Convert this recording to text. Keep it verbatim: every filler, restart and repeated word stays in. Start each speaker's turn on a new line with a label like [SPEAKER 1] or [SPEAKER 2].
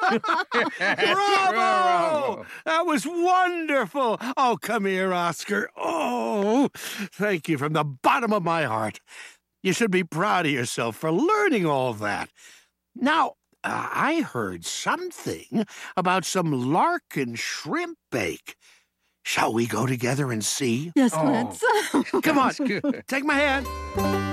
[SPEAKER 1] Bravo! That was wonderful. Oh, come here, Oscar. Oh, thank you from the bottom of my heart. You should be proud of yourself for learning all that. Now, uh, I heard something about some larkin shrimp bake. Shall we go together and see?
[SPEAKER 2] Yes,
[SPEAKER 3] Oh.
[SPEAKER 2] let's.
[SPEAKER 1] Come on,
[SPEAKER 3] Good.
[SPEAKER 1] take my hand.